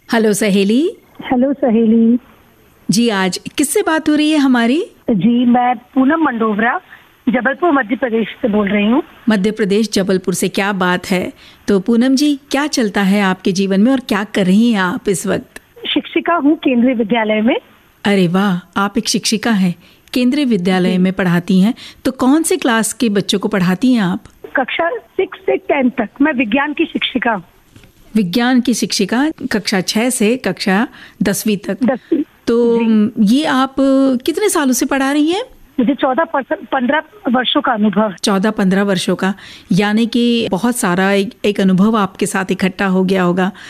Hello सहेली। Hello सहेली जी, आज किससे बात हो रही है हमारी? जी। मैं पूनम मंडोवरा जबलपुर मध्य प्रदेश से बोल रही हूँ। मध्य प्रदेश जबलपुर से, क्या बात है। तो पूनम जी, क्या चलता है आपके जीवन में और क्या कर रही हैं आप इस वक्त? शिक्षिका हूँ केंद्रीय विद्यालय में। अरे वाह, आप एक शिक्षिका हैं, केंद्रीय विद्यालय में पढ़ाती हैं। तो कौन से क्लास के बच्चों को पढ़ाती हैं आप? कक्षा 6 से 10 तक। मैं विज्ञान की शिक्षिका हूँ। विज्ञान की शिक्षिका, कक्षा 6 से कक्षा 10वीं तक। 10वीं। तो ये आप कितने सालों से पढ़ा रही हैं? मुझे 15 वर्षों का अनुभव। 14-15 वर्षों का, यानी कि बहुत सारा एक अनुभव आपके साथ इकट्ठा हो गया होगा।